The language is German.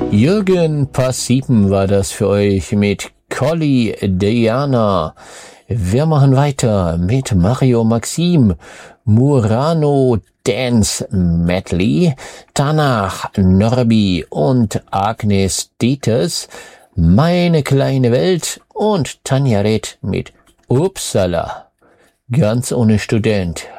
Jürgen Passipen war das für euch mit Colly Diana. Wir machen weiter mit Mario Maxim, Murano Dance Medley, danach Norbi und Agnes Dieters, Meine kleine Welt und Tanja Reth mit Upsala. Ganz ohne Student